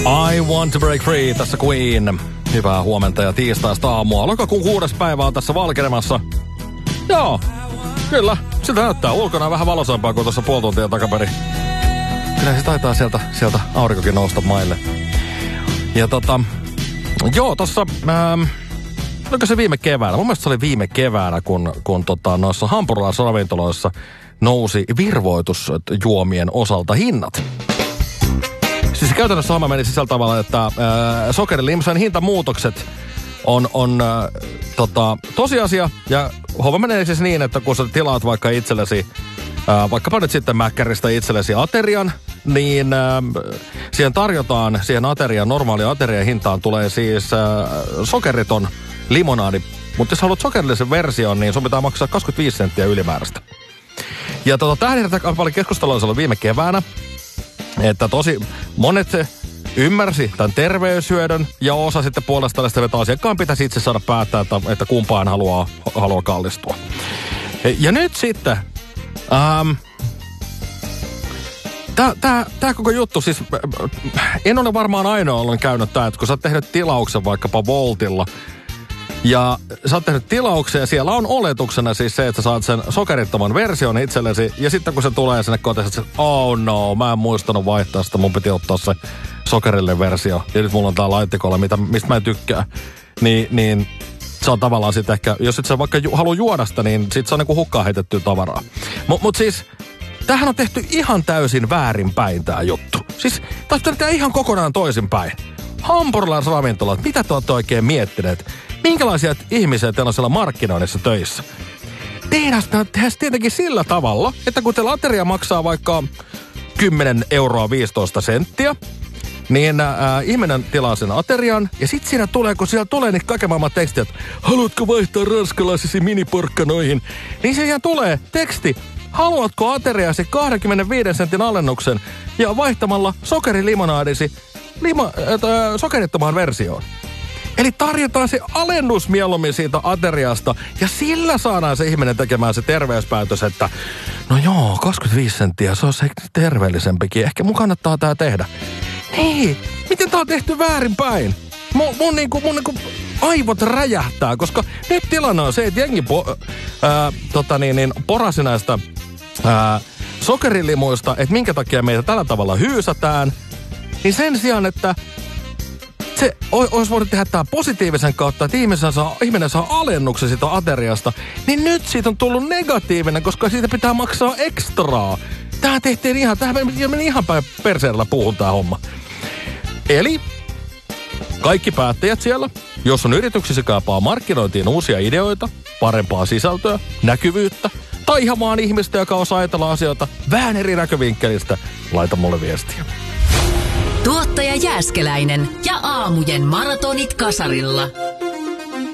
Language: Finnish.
I want to break free, tässä Queen. Hyvää huomenta ja tiistaista aamua. Lokakuun 6. päivä on tässä valkenemassa. Joo, kyllä. Siltä näyttää ulkona vähän valoisampaa kuin tuossa puoli tuntia takaperin. Kyllä se taitaa sieltä aurinkokin nousta maille. Ja joo, tossa, oliko se viime keväänä? Mun mielestä se oli viime keväänä, kun noissa hampurilaisravintoloissa nousi virvoitusjuomien osalta hinnat. Siis käytännössä homma meni sillä tavalla, että sokerilimsojen hintamuutokset on tosiasia. Ja homma menee siis niin, että kun sä tilaat vaikka itsellesi, vaikkapa nyt sitten Mäkkäristä itsellesi aterian, niin siihen tarjotaan, siihen aterian, normaali aterian hintaan tulee siis sokeriton limonaadi. Mutta jos haluat sokerillisen version, niin sun pitää maksaa 25 senttiä ylimääräistä. Ja tähän herättää paljon keskustelua ollut viime keväänä, että tosi monet ymmärsi tämän terveyshyödyn ja osa sitten puolestaan sitä, että asiakkaan pitäisi itse saada päättää, että kumpaan haluaa kallistua. Ja nyt sitten, Tää koko juttu, siis en ole varmaan ainoa ollut käynyt tää, että kun sä oot tehnyt tilauksen vaikkapa Voltilla, ja sä oot tehnyt tilauksen ja siellä on oletuksena siis se, että sä saat sen sokerittoman version itsellesi. Ja sitten kun se tulee sinne kotiin, että oh no, mä en muistanut vaihtaa sitä, mun piti ottaa se sokerillinen versio. Ja nyt mulla on tää laittikolla, mistä mä en tykkää. Niin se on tavallaan sitten ehkä, jos et sä vaikka halua juoda sitä, niin sit se on niinku hukkaan heitettyä tavaraa. Mut siis, tämähän on tehty ihan täysin väärinpäin tää juttu. Siis, taas tehdään ihan kokonaan toisinpäin. Hampurilaisravintolat, mitä te olette oikein miettineet? Minkälaisia ihmisiä teillä on siellä markkinoinnissa töissä? Tehdään tietenkin sillä tavalla, että kun teillä ateria maksaa vaikka 10 euroa 15 senttiä, niin ihminen tilaa sen aterian, ja sit siinä tulee, kun siellä tulee niin kaiken maailman tekstiä, että haluatko vaihtaa ranskalaisisi miniporkkanoihin, niin siihen tulee teksti, haluatko ateriasi 25 sentin alennuksen ja vaihtamalla sokerilimonaadisi sokerittomaan versioon. Eli tarjotaan se alennus mieluummin siitä ateriasta, ja sillä saadaan se ihminen tekemään se terveyspäätös, että no joo, 25 senttiä, se on se terveellisempikin, ehkä mun kannattaa tää tehdä. Niin, miten tää on tehty väärinpäin? Mun aivot räjähtää, koska nyt tilanne on se, että jengi porasi näistä sokerilimuista, että minkä takia meitä tällä tavalla hyysätään, niin sen sijaan, että se olisi voinut tehdä tämä positiivisen kautta, että ihminen saa alennuksen siitä ateriasta, niin nyt siitä on tullut negatiivinen, koska siitä pitää maksaa ekstraa. Tähän meni ihan päin perseellä puuhun tää homma. Eli kaikki päättäjät siellä, jos on yrityksissä kaipaa markkinointiin uusia ideoita, parempaa sisältöä, näkyvyyttä, tai ihan vaan ihmistä, joka osaa ajatella asioita vähän eri näkövinkkelistä, laita mulle viestiä. Tuottaja Jääskeläinen ja aamujen maratonit kasarilla.